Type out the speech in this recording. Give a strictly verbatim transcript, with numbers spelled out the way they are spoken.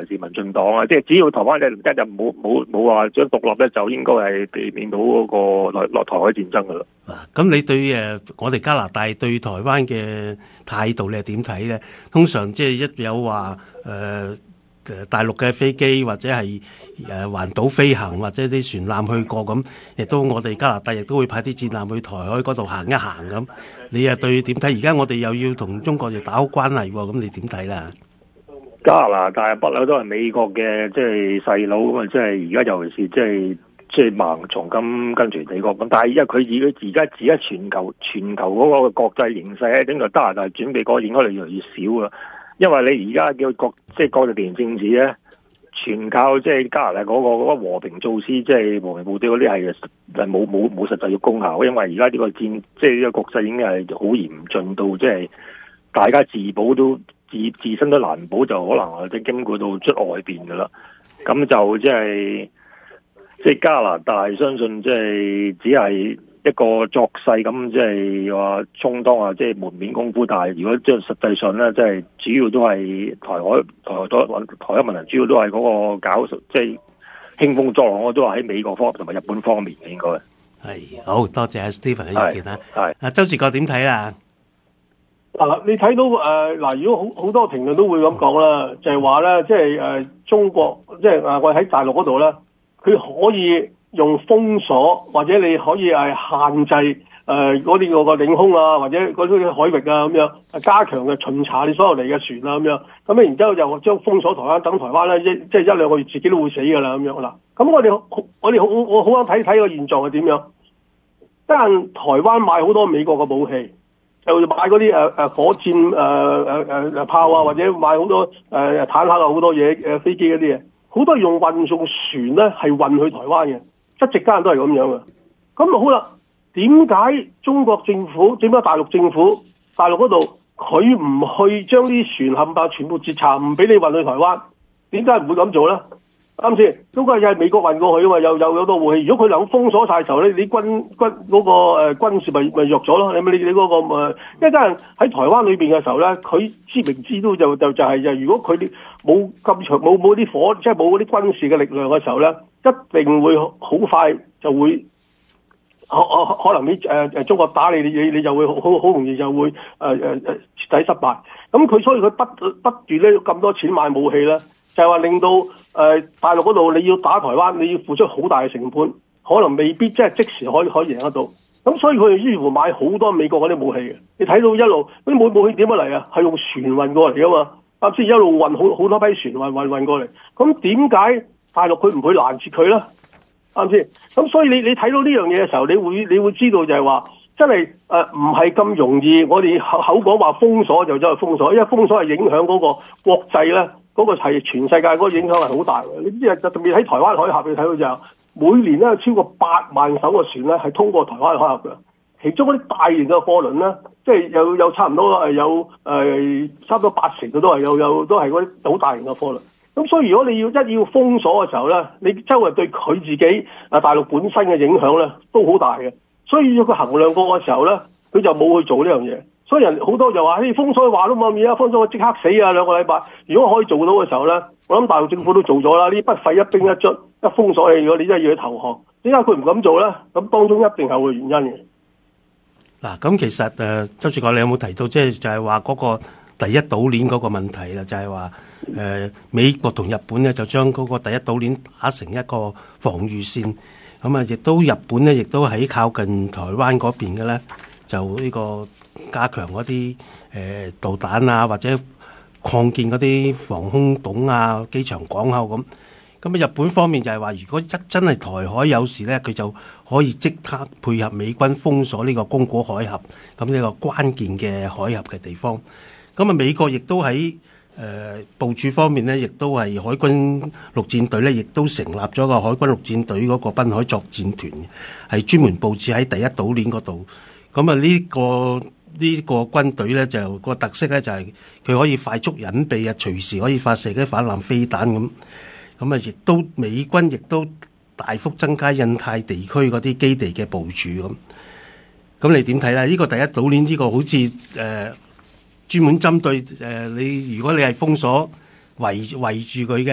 尤其是民進黨啊，即係只要台灣一日冇冇冇話將獨立咧，就應該係避免到嗰個落落台海戰爭噶啦。 咁你對誒我哋加拿大對台灣嘅態度你係點睇咧？通常即係一有話誒誒大陸嘅飛機或者係誒環島飛行或者啲船艦去過咁，亦都我哋加拿大亦都會派啲戰艦去台海嗰度行一行咁。你啊對點睇？而家我哋又要同中國又打好關係喎，咁你點睇啦？ 加拿大不嬲都係美國嘅即係細佬咁啊！即係而家尤其是即係即係盲從咁跟隨美國咁，但係因為佢而家而家而家全球全球嗰個國際形勢咧，整個加拿大轉變嗰個影響力越嚟越少啊！因為你而家叫國即係國際地緣政治咧，全靠即係加拿大嗰個嗰個和平措施，即係和平部隊嗰啲係係冇冇冇實際嘅功效，因為而家呢個戰即係呢個國際已經係好嚴峻到即係大家自保都。自自身都難保，就可能或者經過到出外邊噶啦，咁就即係即係加拿大相信即係只係一個作勢，咁即係話充當啊，即係門面功夫。但係如果即係實際上咧，即係主要都係台海台海台海問題，主要都係嗰個搞即係興風作浪，我都係喺美國方同埋日本方面嘅應該係好多謝阿 Stephen 嘅意見啦。 係阿周志國點睇啊？ 嗱，你睇到誒嗱、呃，如果好好多評論都會咁講啦，就係話咧，即係誒中國，即係誒我喺大陸嗰度咧，佢可以用封鎖或者你可以係限制誒嗰啲個個領空啊，或者嗰啲海域啊咁樣，加強嘅巡查你所有嚟嘅船啊咁樣，咁咧然之後就將封鎖台灣，等台灣咧一即係一兩個月自己都會死㗎啦咁樣啦。咁我哋我哋好我好想睇睇個現狀係點樣，但台灣買好多美國嘅武器。就買嗰啲誒誒火箭誒誒誒誒炮啊，或者買好多誒、呃、坦克啊，好多嘢誒、呃、飛機嗰啲嘢，好多用運送船咧係運去台灣嘅，一直間都係咁樣嘅。咁啊好啦，點解中國政府、點解大陸政府、大陸嗰度佢唔去將啲船冚唪唥全部截查，唔俾你運去台灣？點解唔會咁做咧？啱先，嗰個又係美國運過去啊嘛，又又有多武器。如果佢能夠封鎖晒嘅時候咧，你軍軍嗰、那個誒、呃、軍事咪咪弱咗咯？你咪你你嗰個誒，一家人喺台灣裏邊嘅時候咧，佢知明知都就就就係、是、就如果佢哋冇咁長冇冇啲火，即係冇嗰啲軍事嘅力量嘅時候咧，一定會好快就會可可可能你誒誒中國打你，你你就會好好容易就會誒誒誒徹底失敗。咁佢所以佢不不斷咧咁多錢買武器咧。就係話令到誒、呃、大陸嗰度你要打台灣，你要付出好大嘅成本，可能未必即係即時可以可以贏得到。咁所以佢哋於是乎買好多美國嗰啲武器嘅。你睇到一路嗰啲武武器點樣嚟啊？係用船運過嚟噶嘛？啱先一路運好好多批船運運運過嚟。咁點解大陸佢唔會攔截佢咧？啱先。咁所以你你睇到呢樣嘢嘅時候，你會你會知道就係話真係誒唔係咁容易。我哋口口講話封鎖就走去封鎖，因為封鎖係影響嗰個國際咧。嗰個係全世界嗰個影響係好大嘅，你知啊？特別喺台灣海峽，你睇到就每年咧超過八萬艘嘅船咧係通過台灣海峽嘅，其中嗰啲大型嘅貨輪咧，即係有有差唔多係有誒、呃、差唔多八成嘅都係有有都係嗰啲好大型嘅貨輪。咁所以如果你要一要封鎖嘅時候咧，你周圍對佢自己啊大陸本身嘅影響咧都好大嘅，所以要佢衡量過嘅時候咧，佢就冇去做呢樣嘢。所以人好多就話，嘿，封鎖話都冇嘢啊，封鎖我即刻死啊！兩個禮拜，如果可以做到嘅時候咧，我諗大陸政府都做咗啦。呢不費一兵一卒，一封鎖你，如果你真係要去投降，點解佢唔敢做咧？咁當中一定係有原因嘅。 嗱，咁其實誒，周志國你有冇提到，即係就係話嗰個第一島鏈嗰個問題啦？就係話誒，美國同日本咧就將嗰個第一島鏈打成一個防禦線，咁啊，亦都日本咧亦都喺靠近台灣嗰邊嘅咧，就呢個。加強嗰啲誒導彈啊，或者擴建嗰啲防空洞啊、機場港口咁。咁啊，日本方面就係話，如果真真係台海有事咧，佢就可以即刻配合美軍封鎖呢個宮古海峽，咁呢個關鍵嘅海峽嘅地方。咁啊，美國亦都喺誒、呃、部署方面咧，亦都係海軍陸戰隊咧，亦都成立咗個海軍陸戰隊嗰個濱海作戰團，係專門佈置喺第一島鏈嗰度。咁啊，呢個呢個軍隊咧就個特色咧就係佢可以快速隱蔽啊，隨時可以發射啲反艦飛彈咁。咁啊，亦都美軍亦都大幅增加印太地區嗰啲基地嘅部署咁。咁你點睇咧？呢個第一島鏈呢個好似誒、呃、專門針對誒、呃、你，如果你係封鎖圍圍住佢嘅。